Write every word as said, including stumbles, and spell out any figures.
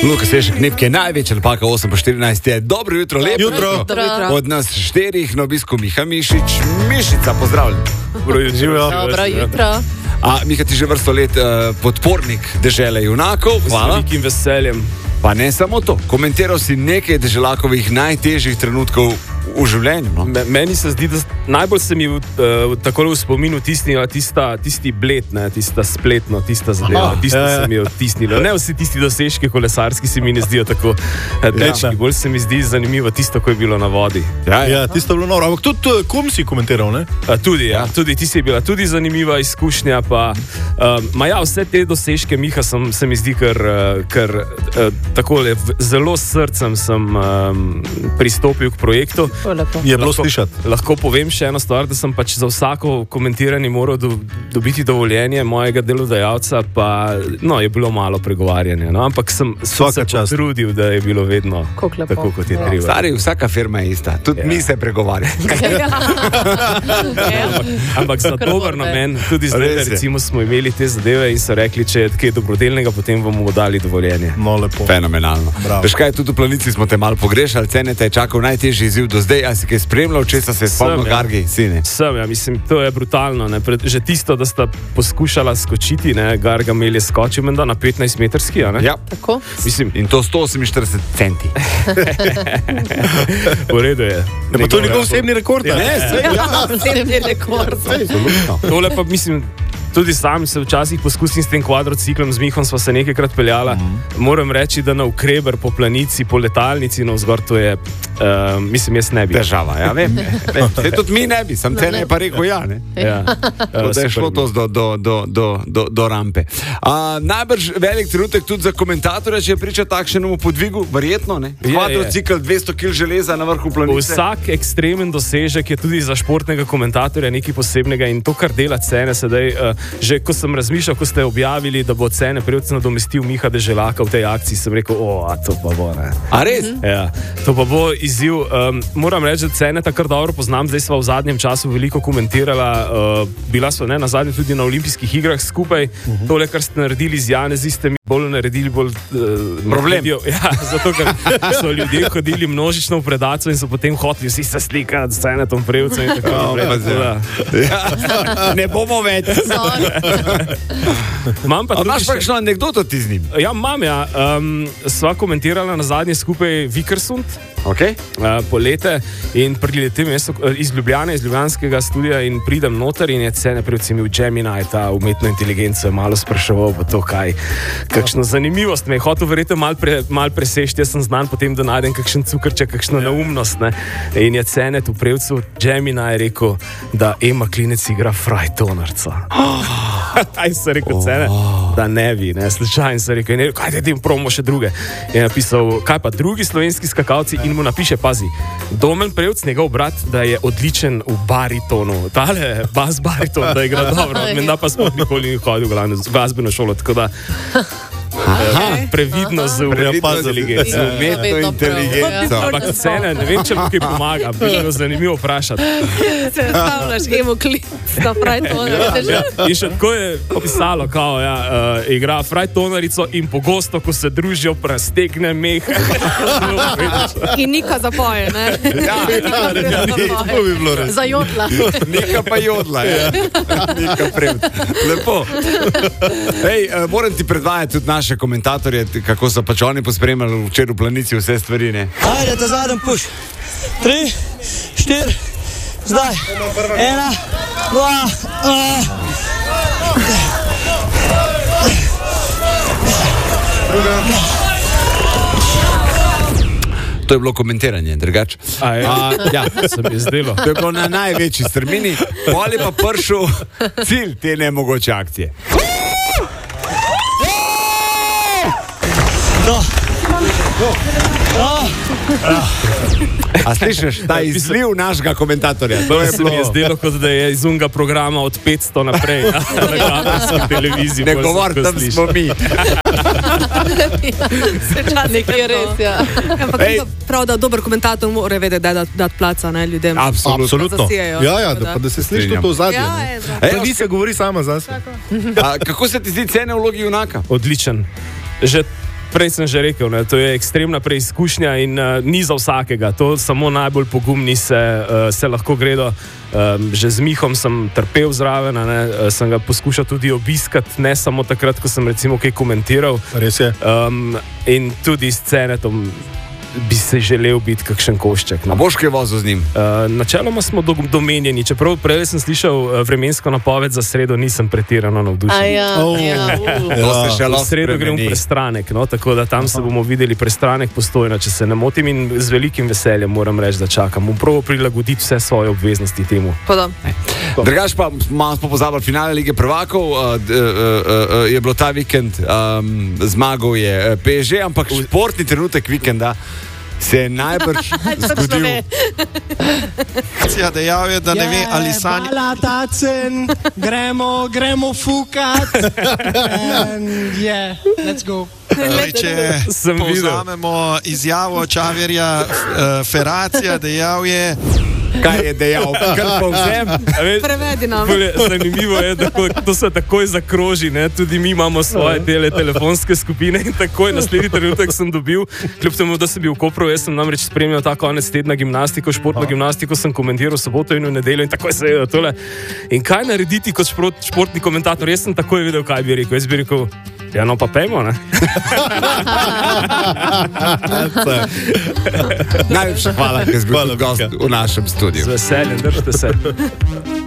Luka Sešek, Nepke, največja alpaka osem po štirinajst je. Dobro jutro, lepo jutro. Dobro jutro. Od nas štirih na obisku Miha Mišič. Mišica, pozdravljen. Dobro jutro. Dobro jutro. A Miha, ti že vrsto let uh, podpornik dežele junakov. Hvala. Z velikim veseljem. Pa ne samo to, komentiral si nekaj deželakovih najtežjih trenutkov v življenju. No? Meni se zdi, da najbolj se mi uh, takole v spominu tisnila tista, tisti bled, ne, tista spletno, tista zadeva, tista ja, ja. se mi je odtisnila. Ne vsi tisti dosežki kolesarski se mi ne zdijo tako tečni, bolj se mi zdi zanimivo tisto, ko je bilo na vodi. Ja, ja. Ja, tisto je bilo noro, ampak tudi uh, kom si komentiral, ne? A, tudi, ja, tudi ti si bila tudi zanimiva izkušnja, pa um, ma ja, vse te dosežke Miha sem, se mi zdi, ker, ker uh, takole v, zelo s srcem sem um, pristopil k projektu. Je bilo lahko, slišati. lahko povem še eno stvar, da sem pač za vsako komentiranje moral do, dobiti dovoljenje mojega delodajalca, pa no, je bilo malo pregovarjanja, no, ampak sem, sem se potrudil, da je bilo vedno tako, kot je treba. Stari, vsaka firma je ista, tudi ja. mi se pregovarjamo. ampak, ampak za dober namen, tudi zdaj, recimo, smo imeli te zadeve in so rekli, če je kaj dobrodelnega, potem vam bomo dali dovoljenje. No, lepo. Fenomenalno. Veš kaj, tudi v Planici smo te malo pogrešali, Cene te je čakal najtežji izziv do zdaj, a si kaj spremljal, če se je spomnil ja. Gargi, sine? Sem, ja, mislim, to je brutalno, ne. Pred, že tisto, da sta poskušala skočiti, ne, Garga Mel je skočil menda na petnajst metrski, a ne? Ja. Tako? Mislim, in to sto oseminštirideset centi. V redu je. Ne, pa to je njegov osebni rekord, ja. ne? Ne, ja, osebni rekord. Tole pa, mislim, tudi sam se včasih poskusim s tem kvadrociklom, z Mihom sva se nekajkrat peljala. Mm. Moram reči, da na Ukreber po Planici, po letalnici navzgor, to je, uh, mislim, jaz ne bi. Težava, ja, vem. vem. Se tudi mi ne bi, sam Cene je pa rekel ja, ne? Ja. Uh, da je šlo to do, do, do, do, do, do rampe. Uh, najbrž velik trenutek tudi za komentatorja, če je priča takšnemu podvigu, verjetno, ne? Kvadrocikl, dvesto kilogramov železa na vrhu Planice. Vsak ekstremen dosežek je tudi za športnega komentatorja nekaj posebnega in to, kar dela Cene sedaj, uh, že ko sem razmišljal, ko ste objavili, da bo Cene Prevc nadomestil Miha Deželaka v tej akciji, sem rekel, o, a to pa bo, ne. A res? Ja, to pa bo izziv. Um, moram reči, da Cene takrat dobro poznam, zdaj sva v zadnjem času veliko komentirala, uh, bila sva ne, na zadnje tudi na olimpijskih igrah skupaj. Uh-huh. Tole, kar ste naredili z Janezi, ste mi bolj naredili bolj... Uh, Problem. Naredijo, ja, zato, ker so ljudje hodili množično v predaco in so potem hoteli vsi se slikati s Cenetom Prevcem in tako naprej. Ja. Ne bomo več. Imam pa tudi imaš pa kakšno anekdoto ti z njim? Ja, imam, ja. Um, sva komentirala na zadnje skupaj Vikersund, okay. uh, polete, in priletem jaz iz Ljubljane, iz ljubljanskega studia in pridem noter in je Cene Prevc imel Gemini, ta umetno inteligenco, malo spraševal pa to, kaj, kakšno zanimivost me je hotel verjetno malo pre, mal presešti, jaz sem znan potem, da najdem kakšen cukrček, kakšno neumnost, ne. In je Cene tu Prevcu Gemini rekel, da Ema Klinec igra frajtonarca. Aj se rekel Cene, oh. da ne bi, ne, slučajno se rekel, ne, kaj te tim promo še druge. Je napisal, kaj pa drugi slovenski skakalci in mu napiše, pazi, Domen Prevc, njegov brat, da je odličen v baritonu, tale bas bariton, da igra dobro, menda pa sploh nikoli ni hodil v glasbeno šolo, tako da Aha, previdno z umetno inteligenco. Ampak Cene, ne vem, če mu kaj pomaga, bi bilo zanimivo vprašati. Se stavljaš, Emo Klinec, da frajtonarica. Ja, in še tako je pisalo, kao, ja, uh, igra frajtonarico in pogosto, ko se družijo, prestekne meh. In Nika zapoje, ne? Ja, ja, to bi bilo res. Za jodla. Nika pa jodla, ja. Nika Prevc. Lepo. Hej, uh, moram ti predvajati tudi naše komentatorje, kako so pač oni pospremljali včeraj v Planici vse stvari, ne? Ajde, ta zadnji puš. Tri, štiri, zdaj. Ena, dva, uh. To je bilo komentiranje, drugače. A, ja. A, ja, se mi je zdelo. To je bilo na največji strmini, pol je pa prišel cilj te nemogoče akcije. No. No. A slišiš, ta izliv našega komentatorja? To je se bilo... mi je zdelo, kot da je iz unga programa od petsto naprej, ja, na kabelski televiziji. Ne govor, tam sliš. Smo mi. Nekaj je res, ja. Ampak Ej. prav, da dober komentator mora vedeti, da je dat, dat placa, ne, ljudem. Absolutno. Absolutno. Ja, ja, da, pa da se sliši to v zadnje. Ja, Pravica govori sama zase. A, kako se ti zdi Cene v vlogi junaka? Odličen. Že Prej sem že rekel, ne, to je ekstremna preizkušnja in uh, ni za vsakega. To samo najbolj pogumni se, uh, se lahko gredo. Um, že z Mihom sem trpel zraven, ne, uh, sem ga poskušal tudi obiskati, ne samo takrat, ko sem recimo kaj komentiral. Res je. Um, in tudi s Cenetom bi se želel biti kakšen košček. No. A boš kaj vozil z njim? Uh, načeloma smo do, domenjeni, čeprav prej sem slišal uh, vremensko napoved za sredo, nisem pretirano navdušen. Ja, oh. ja. To se še V lahko sredo grem v spremeni. Prestranek, no, tako da tam se bomo videli Prestranek Postojna, če se ne motim, in z velikim veseljem moram reči, da čakam. Bom proval prilagoditi vse svoje obveznosti temu. Drugač pa malo smo pozabili finale Lige prvakov, uh, uh, uh, uh, je bilo ta vikend, um, zmagal je P S G, ampak športni trenutek vikenda se je najbrž zgodil. Ja, dejal je, da ne ve, ali sanja. Hvala, Tacen, gremo, gremo fukat. And yeah, let's go. Torej, če povzamemo izjavo Čaverja uh, Feracija, dejal je, Kaj je dejal? Kar povzem. Prevedi nam. Zanimivo je, da to se takoj zakroži, ne? Tudi mi imamo svoje tele, telefonske skupine in takoj naslednji trenutek sem dobil, kljub temu, da sem bil v Kopru, jaz sem namreč spremljal ta konec tedna gimnastiko, športno gimnastiko sem komentiral soboto in v nedeljo in takoj se je tole. In kaj narediti kot šport, športni komentator? Jaz sem takoj vedel, kaj bi rekel. Jaz bi rekel, ja, no pa pejmo, ne? Najlepša hvala, ker si bil gost v našem studiu. Z veseljem, držite se.